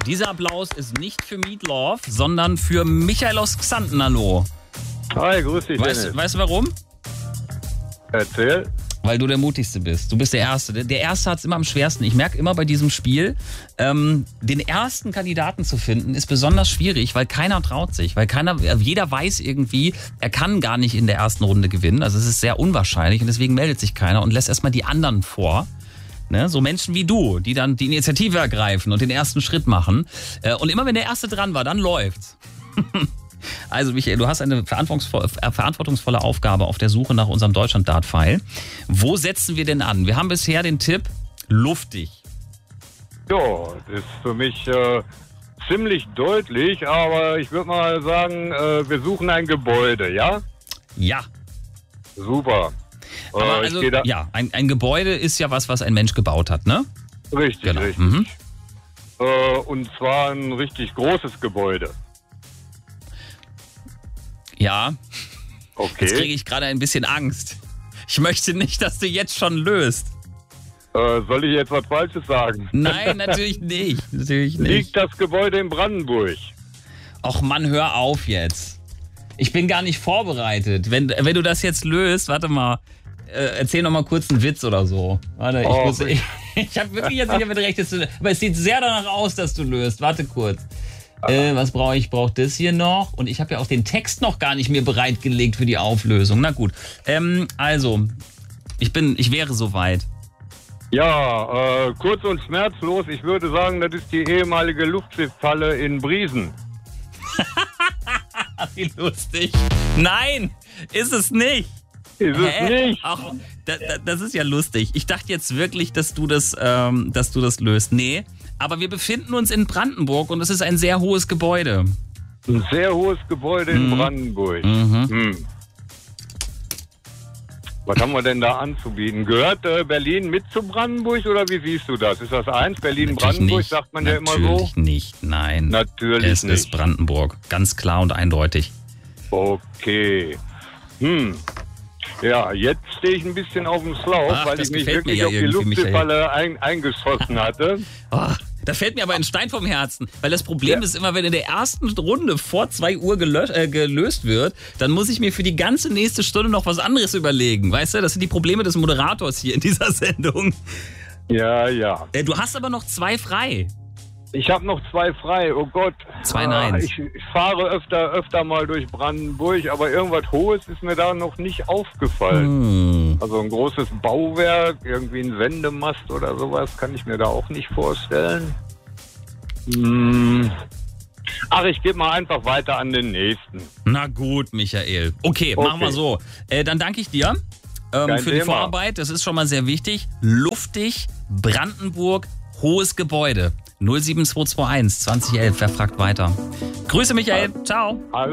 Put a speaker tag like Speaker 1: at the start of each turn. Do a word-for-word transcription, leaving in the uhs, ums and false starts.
Speaker 1: Dieser Applaus ist nicht für Meatloaf, sondern für Michael aus Xanten. Hallo.
Speaker 2: Hi, grüß dich,
Speaker 1: Weißt,
Speaker 2: Dennis.
Speaker 1: weißt du warum?
Speaker 2: Erzähl.
Speaker 1: Weil du der Mutigste bist. Du bist der Erste. Der- Der Erste hat es immer am schwersten. Ich merke immer bei diesem Spiel, ähm, den ersten Kandidaten zu finden, ist besonders schwierig, weil keiner traut sich. Weil keiner, jeder weiß irgendwie, er kann gar nicht in der ersten Runde gewinnen. Also es ist sehr unwahrscheinlich und deswegen meldet sich keiner und lässt erstmal die anderen vor. Ne? So Menschen wie du, die dann die Initiative ergreifen und den ersten Schritt machen. Äh, und immer wenn der Erste dran war, dann läuft's. Also Michael, du hast eine verantwortungsvolle, äh, verantwortungsvolle Aufgabe auf der Suche nach unserem Deutschland-Dart-File. Wo setzen wir denn an? Wir haben bisher den Tipp, luftig.
Speaker 2: Ja, das ist für mich äh, ziemlich deutlich, aber ich würde mal sagen, äh, wir suchen ein Gebäude, ja?
Speaker 1: Ja.
Speaker 2: Super.
Speaker 1: Aber
Speaker 2: Äh,
Speaker 1: also,
Speaker 2: ich geh da,
Speaker 1: ja, ein, ein Gebäude ist ja was, was ein Mensch gebaut hat, ne?
Speaker 2: Richtig,
Speaker 1: Genau.
Speaker 2: richtig.
Speaker 1: Mhm.
Speaker 2: Äh, und zwar ein richtig großes Gebäude.
Speaker 1: Ja, jetzt kriege
Speaker 2: Okay.
Speaker 1: ich gerade ein bisschen Angst. Ich möchte nicht, dass du jetzt schon löst.
Speaker 2: Äh, soll ich jetzt was Falsches sagen?
Speaker 1: Nein, natürlich nicht. Natürlich nicht.
Speaker 2: Liegt das Gebäude in Brandenburg?
Speaker 1: Och Mann, hör auf jetzt. Ich bin gar nicht vorbereitet. Wenn, wenn du das jetzt löst, warte mal, äh, erzähl noch mal kurz einen Witz oder so. Warte, ich
Speaker 2: Oh,
Speaker 1: muss, ich, ich habe wirklich jetzt nicht damit gerechnet, dass du, aber es sieht sehr danach aus, dass du löst. Warte kurz. Äh, was brauche ich? Ich brauche das hier noch. Und ich habe ja auch den Text noch gar nicht mir bereitgelegt für die Auflösung. Na gut. Ähm, also, ich bin, ich wäre soweit.
Speaker 2: Ja, äh, kurz und schmerzlos. Ich würde sagen, das ist die ehemalige Luftschiffhalle in Briesen.
Speaker 1: Wie lustig. Nein, ist es nicht.
Speaker 2: Ist es
Speaker 1: Hä?
Speaker 2: nicht?
Speaker 1: Ach, da, da, das ist ja lustig. Ich dachte jetzt wirklich, dass du das, ähm, dass du das löst. Nee, aber wir befinden uns in Brandenburg und es ist ein sehr hohes Gebäude.
Speaker 2: Ein sehr hohes Gebäude in
Speaker 1: Mhm.
Speaker 2: Brandenburg.
Speaker 1: Mhm.
Speaker 2: Hm. Was haben wir denn da anzubieten? Gehört äh, Berlin mit zu Brandenburg oder wie siehst du das? Ist das eins? Berlin-Brandenburg,
Speaker 1: nicht.
Speaker 2: sagt man ja immer so?
Speaker 1: Natürlich nicht, nein.
Speaker 2: Natürlich
Speaker 1: es
Speaker 2: nicht.
Speaker 1: ist Brandenburg. Ganz klar und eindeutig.
Speaker 2: Okay. Hm. Ja, jetzt stehe ich ein bisschen auf dem Schlauch,
Speaker 1: Ach,
Speaker 2: weil
Speaker 1: das
Speaker 2: ich mich
Speaker 1: gefällt mir
Speaker 2: wirklich
Speaker 1: ja
Speaker 2: auf die
Speaker 1: irgendwie,
Speaker 2: Luftschiffhalle ein, eingeschossen hatte.
Speaker 1: Oh, da fällt mir aber ein Stein vom Herzen. Weil das Problem
Speaker 2: Ja.
Speaker 1: ist immer, wenn in der ersten Runde vor zwei Uhr gelöst, äh, gelöst wird, dann muss ich mir für die ganze nächste Stunde noch was anderes überlegen. Weißt du, das sind die Probleme des Moderators hier in dieser Sendung.
Speaker 2: Ja, ja.
Speaker 1: Äh, du hast aber noch zwei frei.
Speaker 2: Ich habe noch zwei frei, oh Gott.
Speaker 1: Zwei
Speaker 2: Ah,
Speaker 1: Neins.
Speaker 2: Ich, ich fahre öfter, öfter mal durch Brandenburg, aber irgendwas Hohes ist mir da noch nicht aufgefallen.
Speaker 1: Hm.
Speaker 2: Also ein großes Bauwerk, irgendwie ein Sendemast oder sowas, kann ich mir da auch nicht vorstellen. Hm. Ach, ich gebe mal einfach weiter an den nächsten.
Speaker 1: Na gut, Michael. Okay,
Speaker 2: Okay.
Speaker 1: machen wir so. Äh, dann danke ich dir ähm,
Speaker 2: Kein
Speaker 1: für die
Speaker 2: Thema.
Speaker 1: Vorarbeit. Das ist schon mal sehr wichtig. Luftig, Brandenburg, hohes Gebäude. null sieben zwei zwei eins zwanzig elf. Wer fragt weiter? Grüße, Michael. Ciao.